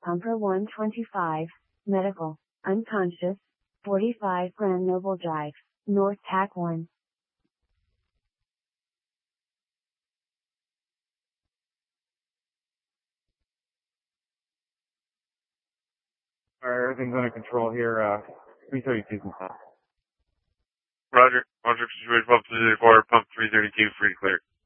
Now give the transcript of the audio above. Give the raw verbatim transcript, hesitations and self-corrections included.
Pumper one twenty-five, medical, unconscious, forty-five Grand Noble Drive, North Tack one. Alright, everything's under control here, uh, three thirty-two can stop. Roger. Roger, situation pump three thirty-four, pump three thirty-two, free to clear.